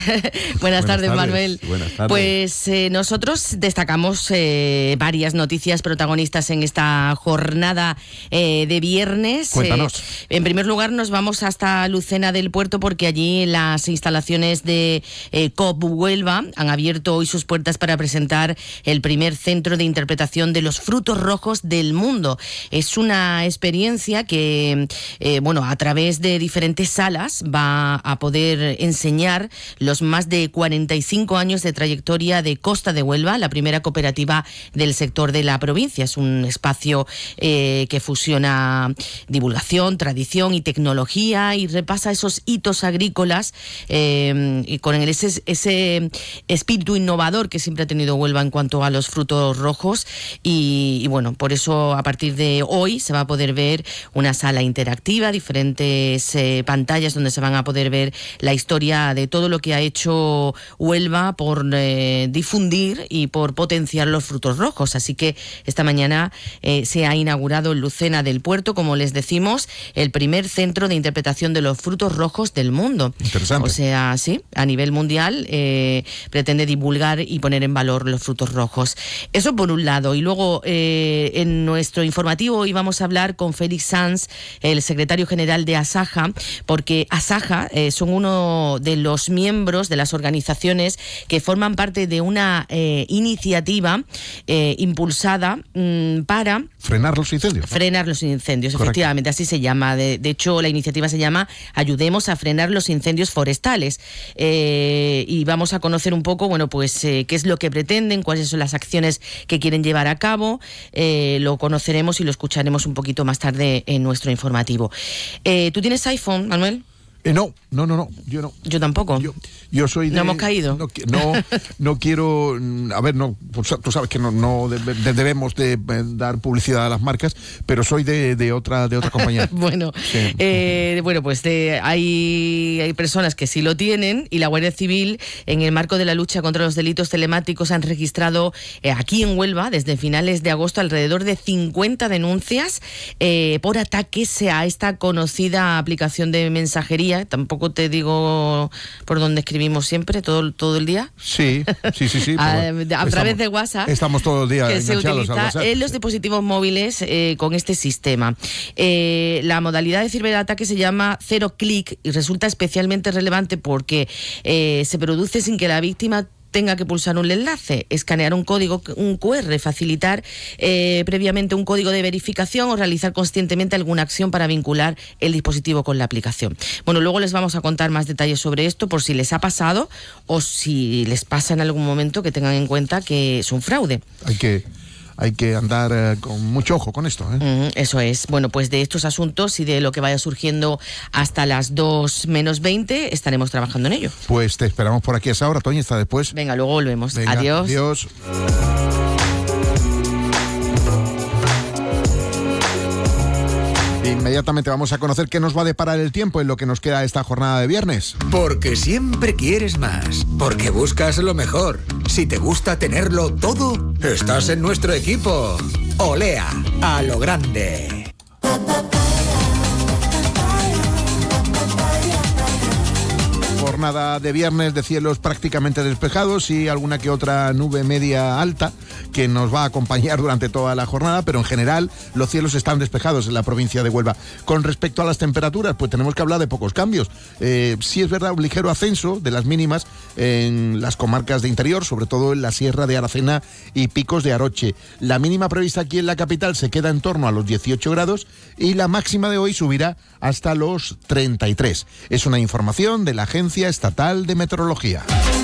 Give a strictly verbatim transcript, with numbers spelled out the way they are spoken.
Buenas, Buenas tardes, tardes, Manuel. Buenas tardes. Pues eh, nosotros destacamos eh, varias noticias protagonistas en esta jornada eh, de viernes. Cuéntanos. Eh, en primer lugar, nos vamos hasta Lucena del Puerto porque allí las instalaciones de eh, C O P Huelva han abierto hoy sus puertas para presentar el primer centro de interpretación de los frutos rojos del mundo. Es una experiencia que, eh, bueno, a través de diferentes salas va a poder enseñar los los más de cuarenta y cinco años de trayectoria de Costa de Huelva, la primera cooperativa del sector de la provincia. Es un espacio eh, que fusiona divulgación, tradición y tecnología y repasa esos hitos agrícolas eh, y con el, ese, ese espíritu innovador que siempre ha tenido Huelva en cuanto a los frutos rojos y, y bueno, por eso a partir de hoy se va a poder ver una sala interactiva, diferentes eh, pantallas donde se van a poder ver la historia de todo lo que ha hecho Huelva por eh, difundir y por potenciar los frutos rojos. Así que esta mañana eh, se ha inaugurado en Lucena del Puerto, como les decimos, el primer centro de interpretación de los frutos rojos del mundo. Interesante. O sea, sí, a nivel mundial eh, pretende divulgar y poner en valor los frutos rojos. Eso por un lado. Y luego eh, en nuestro informativo hoy vamos a hablar con Félix Sanz, el secretario general de Asaja, porque Asaja eh, son uno de los miembros de las organizaciones que forman parte de una eh, iniciativa eh, impulsada mmm, para frenar los incendios. ¿no? Frenar los incendios, Correcto. Efectivamente, así se llama. De, de hecho, la iniciativa se llama Ayudemos a frenar los incendios forestales. Eh, y vamos a conocer un poco, bueno, pues eh, qué es lo que pretenden, cuáles son las acciones que quieren llevar a cabo. Eh, lo conoceremos y lo escucharemos un poquito más tarde en nuestro informativo. Eh, ¿Tú tienes iPhone, Manuel? Eh, no, no, no, no, yo no. Yo tampoco. Yo, yo soy de... ¿No hemos caído? No, no, no quiero... A ver, no, tú sabes que no, no debe, de, debemos de dar publicidad a las marcas, pero soy de, de otra de otra compañía. bueno, sí. eh, bueno, pues de, hay, hay personas que sí lo tienen y la Guardia Civil, en el marco de la lucha contra los delitos telemáticos, han registrado eh, aquí en Huelva, desde finales de agosto, alrededor de cincuenta denuncias eh, por ataques a esta conocida aplicación de mensajería. Tampoco te digo por dónde escribimos siempre, todo, todo el día. Sí, sí, sí, sí. a, a estamos, través de WhatsApp. Estamos todo el día que se utiliza WhatsApp, en los sí. dispositivos móviles eh, con este sistema. Eh, la modalidad de ciberataque se llama cero clic y resulta especialmente relevante porque eh, se produce sin que la víctima tenga que pulsar un enlace, escanear un código, un cu erre, facilitar eh, previamente un código de verificación o realizar conscientemente alguna acción para vincular el dispositivo con la aplicación. Bueno, luego les vamos a contar más detalles sobre esto por si les ha pasado o si les pasa en algún momento, que tengan en cuenta que es un fraude. Hay que... Hay que andar eh, con mucho ojo con esto. ¿eh? Mm, eso es. Bueno, pues de estos asuntos y de lo que vaya surgiendo hasta las dos menos veinte estaremos trabajando en ello. Pues te esperamos por aquí a esa hora, Toñi, hasta después. Venga, luego volvemos. Venga, adiós. Adiós. Inmediatamente vamos a conocer qué nos va a deparar el tiempo en lo que nos queda esta jornada de viernes. Porque siempre quieres más, porque buscas lo mejor. Si te gusta tenerlo todo, estás en nuestro equipo. Olea, a lo grande. Jornada de viernes de cielos prácticamente despejados y alguna que otra nube media alta que nos va a acompañar durante toda la jornada, pero en general los cielos están despejados en la provincia de Huelva. Con respecto a las temperaturas, pues tenemos que hablar de pocos cambios. Eh, sí es verdad, un ligero ascenso de las mínimas en las comarcas de interior, sobre todo en la Sierra de Aracena y Picos de Aroche. La mínima prevista aquí en la capital se queda en torno a los dieciocho grados y la máxima de hoy subirá hasta los treinta y tres. Es una información de la Agencia Estatal de Meteorología.